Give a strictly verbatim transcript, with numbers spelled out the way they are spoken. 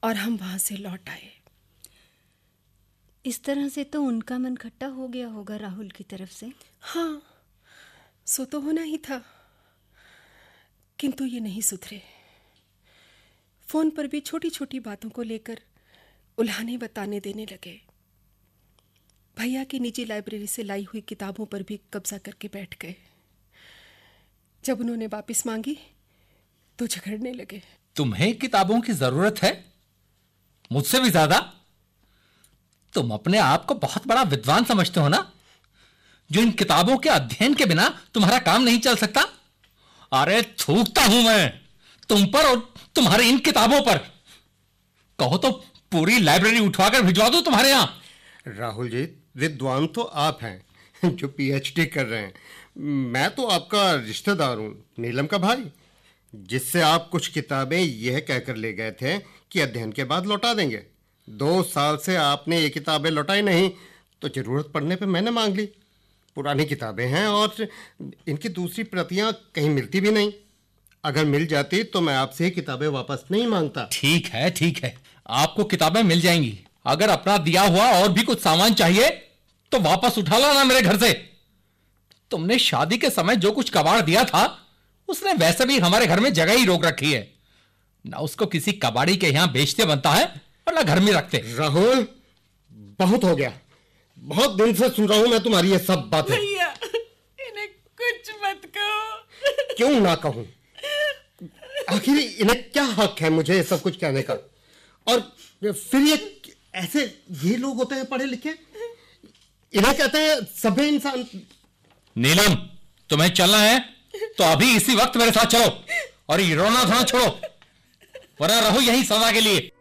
और हम वहां से लौट आए। इस तरह से तो उनका मन खट्टा हो गया होगा राहुल की तरफ से। हाँ, सो तो होना ही था, किंतु ये नहीं सुधरे। फोन पर भी छोटी छोटी बातों को लेकर उल्हाने बताने देने लगे। भैया की निजी लाइब्रेरी से लाई हुई किताबों पर भी कब्जा करके बैठ गए। जब उन्होंने वापस मांगी तो झगड़ने लगे। तुम्हें किताबों की जरूरत है? मुझसे भी ज्यादा? तुम अपने आप को बहुत बड़ा विद्वान समझते हो ना, जो इन किताबों के अध्ययन के बिना तुम्हारा काम नहीं चल सकता। अरे थूकता हूं मैं तुम पर और तुम्हारी इन किताबों पर। कहो तो पूरी लाइब्रेरी उठवाकर भिजवा दो तुम्हारे यहां। राहुल जी, विद्वान तो आप हैं जो पीएचडी कर रहे हैं। मैं तो आपका रिश्तेदार हूं, नीलम का भाई, जिससे आप कुछ किताबें यह कहकर ले गए थे कि अध्ययन के बाद लौटा देंगे। दो साल से आपने ये किताबें लौटाई नहीं, तो जरूरत पड़ने पे मैंने मांग ली। पुरानी किताबें हैं और इनकी दूसरी प्रतियां कहीं मिलती भी नहीं। अगर मिल जाती तो मैं आपसे किताबें वापस नहीं मांगता। ठीक है ठीक है, आपको किताबें मिल जाएंगी। अगर अपना दिया हुआ और भी कुछ सामान चाहिए तो वापस उठा लाना मेरे घर से। तुमने शादी के समय जो कुछ कबाड़ दिया था उसने वैसे भी हमारे घर में जगह ही रोक रखी है। ना उसको किसी कबाड़ी के यहां बेचते बनता है और ना घर में रखते। राहुल, बहुत हो गया। बहुत दिन से सुन रहा हूं मैं तुम्हारी ये सब बातें। भैया, इन्हें कुछ मत कहो। क्यों ना कहूं? आखिर इन्हें क्या हक है मुझे सब कुछ कहने का? और फिर ये ऐसे ये लोग होते हैं पढ़े लिखे, इन्हें कहते हैं सभ्य इंसान। नीलम, तुम्हें चलना है तो अभी इसी वक्त मेरे साथ चलो और ये रोना धोना छोड़ो, वरना रहो यही सदा के लिए।